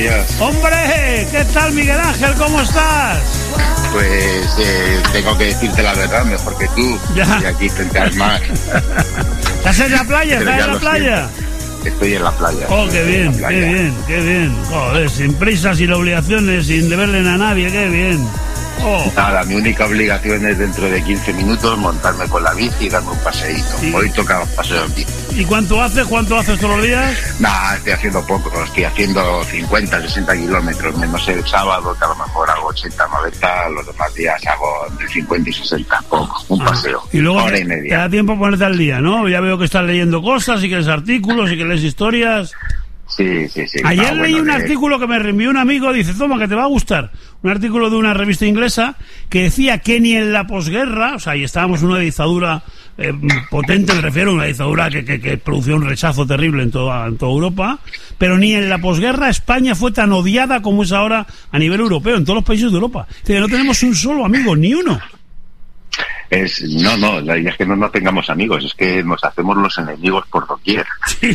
días. ¡Hombre! ¿Qué tal, Miguel Ángel? ¿Cómo estás? Pues tengo que decirte la verdad, mejor que tú. Ya. Estoy aquí frente al mar. ¿Estás en la playa? Pero ¿Estás ya en la lo playa? Estoy en la playa. Oh, qué Estoy en bien, la playa. qué bien, qué bien. Joder, sin prisas, sin obligaciones, sin deberle a nadie, qué bien. Oh. Nada, mi única obligación es dentro de 15 minutos montarme con la bici y darme un paseíto. Sí. Hoy toca paseo en bici. ¿Y cuánto haces? ¿Cuánto haces todos los días? Nah, estoy haciendo poco, estoy haciendo 50, 60 kilómetros, menos el sábado, que a lo mejor hago 80, 90, los demás días hago entre 50 y 60, poco, un paseo, Y luego hora y te media. da tiempo a ponerte al día, ¿no? Ya veo que estás leyendo cosas y que lees artículos y que lees historias. Sí. Ayer leí bueno, un artículo que me reenvió un amigo, dice, toma, que te va a gustar. Un artículo de una revista inglesa que decía que ni en la posguerra, o sea, y estábamos en una dictadura potente, me refiero a una dictadura que produció un rechazo terrible en toda Europa, pero ni en la posguerra España fue tan odiada como es ahora a nivel europeo, en todos los países de Europa. Dice, no tenemos un solo amigo, ni uno. No, la idea es que no tengamos amigos, es que nos hacemos los enemigos por doquier. Sí.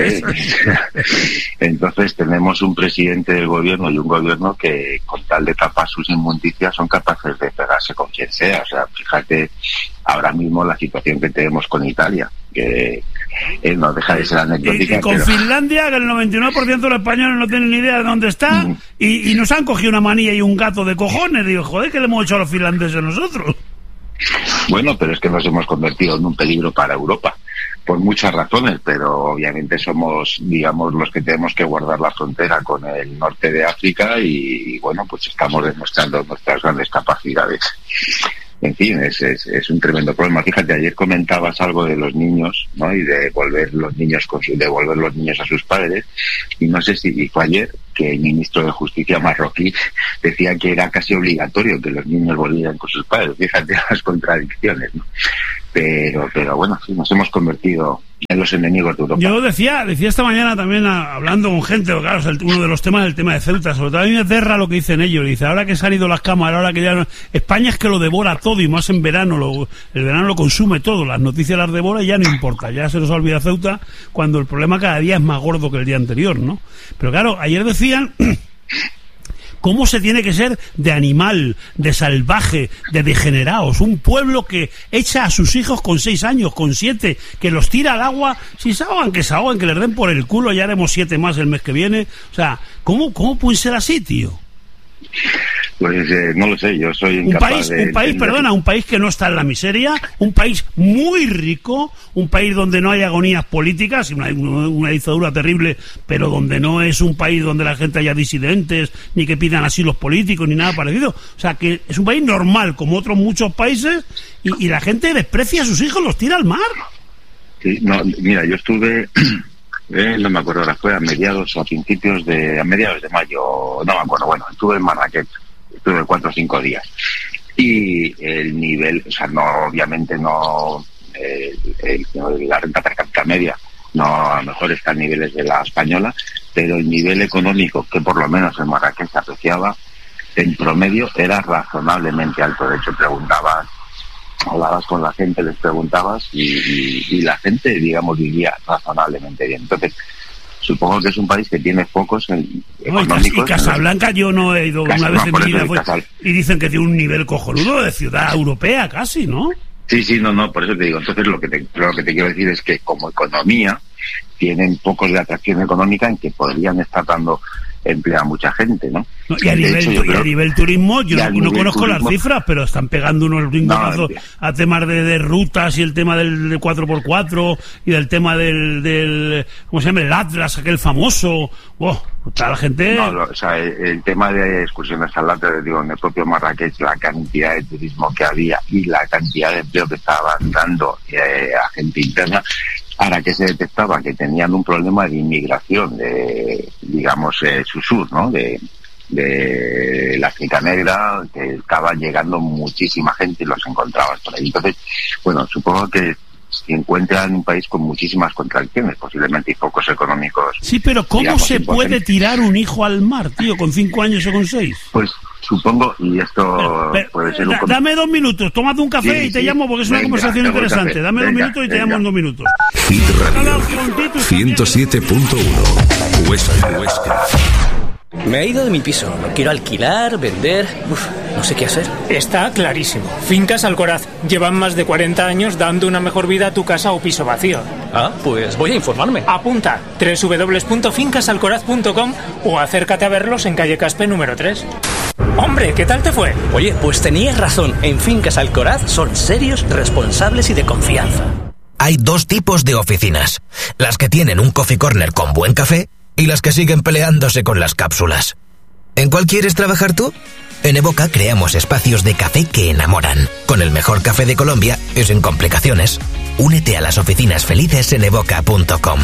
Entonces tenemos un presidente del gobierno y un gobierno que con tal de tapar sus inmundicias son capaces de pegarse con quien sea. O sea, fíjate ahora mismo la situación que tenemos con Italia, que no deja de ser anecdótica. Y con pero... Finlandia, que el 99% de los españoles no tienen ni idea de dónde está, y nos han cogido una manía y un gato de cojones. Digo, joder, ¿qué le hemos hecho a los finlandeses nosotros? Bueno, pero es que nos hemos convertido en un peligro para Europa, por muchas razones, pero obviamente somos, digamos, los que tenemos que guardar la frontera con el norte de África y bueno, pues estamos demostrando nuestras grandes capacidades. En fin, es un tremendo problema. Fíjate, ayer comentabas algo de los niños, ¿no? Y de devolver los niños a sus padres, y no sé si fue ayer que el ministro de Justicia marroquí decía que era casi obligatorio que los niños volvieran con sus padres. Fíjate las contradicciones, ¿no? Pero bueno, sí, nos hemos convertido en los enemigos de Europa. Yo decía esta mañana también hablando con gente, claro, uno de los temas es el tema de Ceuta, sobre todo a mí me aterra lo que dicen ellos, dice, ahora que se han ido las cámaras, ahora que ya no... España es que lo devora todo y más en verano, el verano lo consume todo, las noticias las devora y ya no importa, ya se nos olvida Ceuta cuando el problema cada día es más gordo que el día anterior, ¿no? Pero claro, ayer decían... ¿Cómo se tiene que ser de animal, de salvaje, de degenerados? Un pueblo que echa a sus hijos con 6 años, con 7, que los tira al agua, si se ahogan, que les den por el culo, ya haremos 7 más el mes que viene. O sea, ¿cómo puede ser así, tío? Pues no lo sé, yo soy incapaz un país que no está en la miseria, un país muy rico, un país donde no hay agonías políticas, una dictadura terrible, pero donde no es un país donde la gente haya disidentes, ni que pidan asilos políticos, ni nada parecido. O sea, que es un país normal, como otros muchos países, y la gente desprecia a sus hijos, los tira al mar. Sí, no, mira, yo estuve... no me acuerdo, ahora fue a mediados de mayo, no me acuerdo, bueno, estuve en Marrakech, estuve 4 o 5 días, y el nivel, o sea, no, obviamente no, la renta per cápita media, no, a lo mejor está a niveles de la española, pero el nivel económico, que por lo menos en Marrakech se apreciaba, en promedio era razonablemente alto. De hecho, hablabas con la gente, les preguntabas y la gente, digamos, vivía razonablemente bien. Entonces, supongo que es un país que tiene focos económicos. Y Casablanca yo no he ido una vez en mi vida y dicen que tiene un nivel cojonudo de ciudad europea casi, ¿no? Sí, no, por eso te digo. Entonces lo que te quiero decir es que como economía tienen pocos de atracción económica en que podrían estar dando empleo a mucha gente, ¿no? Y a nivel turismo, yo no conozco las cifras, pero están pegando unos brincazos a temas de rutas y el tema del 4x4 y del tema del ¿cómo se llama? El Atlas, aquel famoso. Está la gente... No, o sea, el tema de excursiones al Atlas, digo, en el propio Marrakech, la cantidad de turismo que había y la cantidad de empleo que estaban dando a gente interna, ahora que se detectaba que tenían un problema de inmigración de, digamos, su sur, ¿no? De la África Negra, que estaba llegando muchísima gente y los encontrabas por ahí. Entonces, bueno, supongo que se encuentra en un país con muchísimas contradicciones, posiblemente y focos económicos. Sí, pero ¿cómo digamos, se puede tirar un hijo al mar, tío, con 5 años o con 6? Pues supongo, y esto puede ser un... Dame 2 minutos, tómate un café y te llamo porque es una conversación interesante. Dame 2 minutos y te llamo en 2 minutos. Hit Radio 107.1 Huesca. Me he ido de mi piso. Lo quiero alquilar, vender... no sé qué hacer. Está clarísimo. Fincas Alcoraz. Llevan más de 40 años dando una mejor vida a tu casa o piso vacío. Ah, pues voy a informarme. Apunta. www.fincasalcoraz.com o acércate a verlos en calle Caspe número 3. Hombre, ¿qué tal te fue? Oye, pues tenías razón. En Fincas Alcoraz son serios, responsables y de confianza. Hay dos tipos de oficinas. Las que tienen un coffee corner con buen café y las que siguen peleándose con las cápsulas. ¿En cuál quieres trabajar tú? En Evoca creamos espacios de café que enamoran. Con el mejor café de Colombia y sin complicaciones. Únete a las oficinas felices en evoca.com.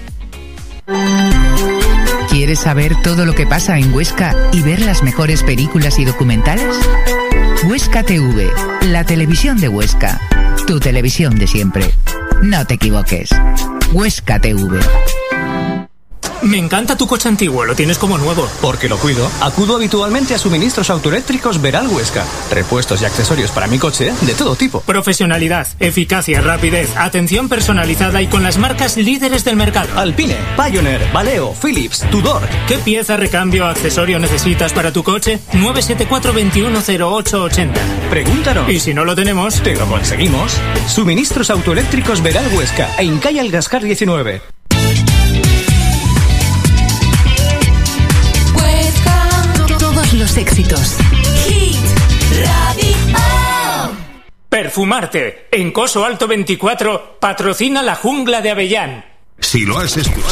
¿Quieres saber todo lo que pasa en Huesca y ver las mejores películas y documentales? Huesca TV, la televisión de Huesca. Tu televisión de siempre. No te equivoques. Huesca TV. Me encanta tu coche antiguo, lo tienes como nuevo. Porque lo cuido. Acudo habitualmente a Suministros Autoeléctricos Veral Huesca. Repuestos y accesorios para mi coche de todo tipo. Profesionalidad, eficacia, rapidez, atención personalizada y con las marcas líderes del mercado. Alpine, Pioneer, Valeo, Philips, Tudor. ¿Qué pieza, recambio o accesorio necesitas para tu coche? 974 210880. Pregúntanos. Y si no lo tenemos, te lo conseguimos. Suministros Autoeléctricos Veral Huesca. En calle Algascar 19. Los éxitos. Hit Radio. Perfumarte. En Coso Alto 24 patrocina la Jungla de Avellán. Si lo has escuchado.